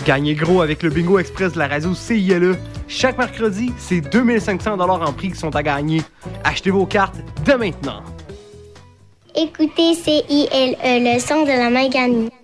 Gagnez gros avec le Bingo Express de la radio CILE. Chaque mercredi, c'est 2500 $ en prix qui sont à gagner. Achetez vos cartes dès maintenant. Écoutez CILE, le son de la Mancani.